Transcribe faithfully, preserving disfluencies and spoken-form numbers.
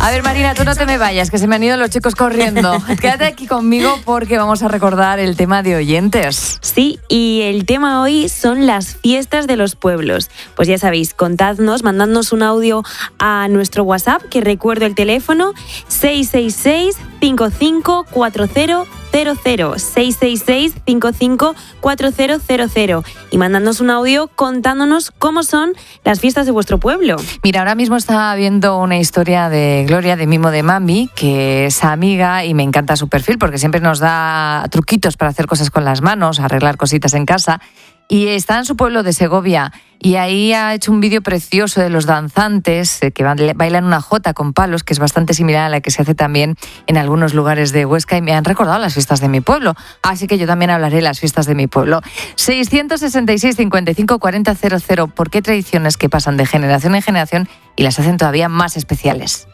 A ver, Marina, tú no te me vayas, que se me han ido los chicos corriendo. Quédate aquí conmigo porque vamos a recordar el tema de oyentes. Sí, y el tema hoy son las fiestas de los pueblos. Pues ya sabéis, contadnos, mandadnos un audio a nuestro WhatsApp, que recuerdo el teléfono seis seis seis, cinco cinco cuatro cero cero cero, seis seis seis, cinco cinco cuatro cero cero cero, y mandadnos un audio contándonos cómo son las fiestas de vuestro pueblo. Mira, ahora mismo estaba viendo una historia de Gloria, de Mimo de Mami, que es amiga y me encanta su perfil porque siempre nos da truquitos para hacer cosas con las manos, arreglar cositas en casa. Y está en su pueblo de Segovia y ahí ha hecho un vídeo precioso de los danzantes que bailan una jota con palos, que es bastante similar a la que se hace también en algunos lugares de Huesca, y me han recordado las fiestas de mi pueblo. Así que yo también hablaré de las fiestas de mi pueblo. seiscientos sesenta y seis, cincuenta y cinco, cuarenta, cero cero. ¿Por qué tradiciones que pasan de generación en generación y las hacen todavía más especiales?